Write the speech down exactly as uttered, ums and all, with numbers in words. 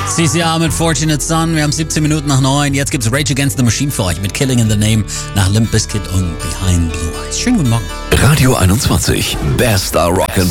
C C R mit Fortunate Son. Wir haben siebzehn Minuten nach neun. Jetzt gibt's Rage Against the Machine für euch mit Killing in the Name nach Limp Bizkit und Behind Blue Eyes. Schönen guten Morgen. Radio einundzwanzig, Best Star Rock and